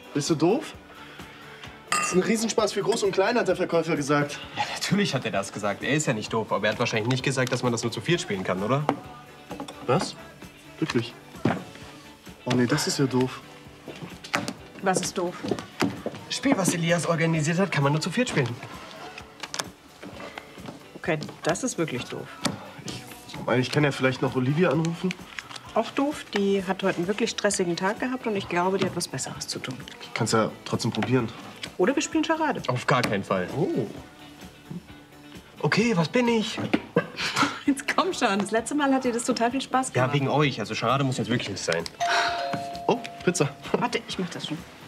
Bist du doof? Das ist ein Riesenspaß für Groß und Klein, hat der Verkäufer gesagt. Ja, natürlich hat er das gesagt. Er ist ja nicht doof, aber er hat wahrscheinlich nicht gesagt, dass man das nur zu viert spielen kann, oder? Was? Wirklich? Oh nee, das ist ja doof. Was ist doof? Das Spiel, was Elias organisiert hat, kann man nur zu viert spielen. Okay, das ist wirklich doof. Ich kann ja vielleicht noch Olivia anrufen. Auch doof. Die hat heute einen wirklich stressigen Tag gehabt und ich glaube, die hat was Besseres zu tun. Ich kann's ja trotzdem probieren. Oder wir spielen Charade. Auf gar keinen Fall. Oh. Okay, was bin ich? Jetzt komm schon. Das letzte Mal hat dir das total viel Spaß gemacht. Ja, wegen euch. Also Charade muss jetzt wirklich nicht sein. Oh, Pizza. Warte, ich mach das schon.